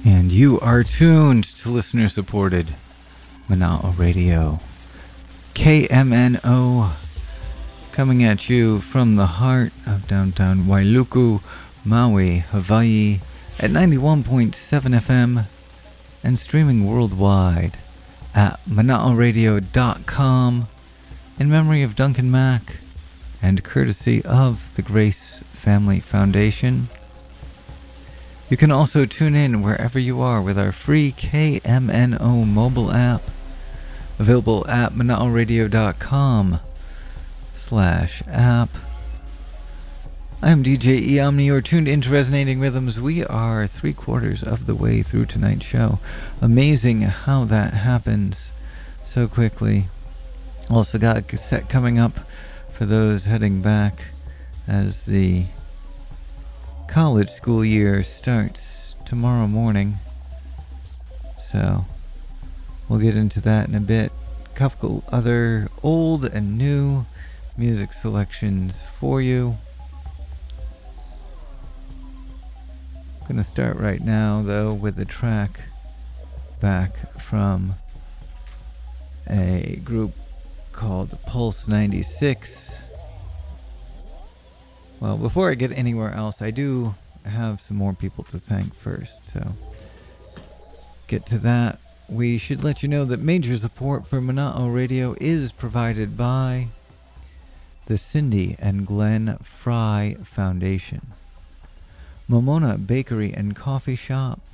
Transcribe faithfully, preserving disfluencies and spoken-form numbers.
And you are tuned to listener-supported Mana'o Radio. K M N O, coming at you from the heart of downtown Wailuku, Maui, Hawaii, at ninety-one point seven F M, and streaming worldwide at mana'o radio dot com, in memory of Duncan Mack, and courtesy of the Grace Family Foundation. You can also tune in wherever you are with our free K M N O mobile app, available at mana'o radio dot com slash app. I am D J E Omni. You're tuned into Resonating Rhythms. We are three quarters of the way through tonight's show. Amazing how that happens so quickly. Also got a cassette coming up for those heading back as the college school year starts tomorrow morning. So we'll get into that in a bit. A couple other old and new music selections for you. I'm gonna start right now though with a track back from a group called Pulse ninety-six. Well, before I get anywhere else, I do have some more people to thank first, so get to that. We should let you know that major support for Mana'o Radio is provided by the Cindy and Glenn Fry Foundation, Momona Bakery and Coffee Shop,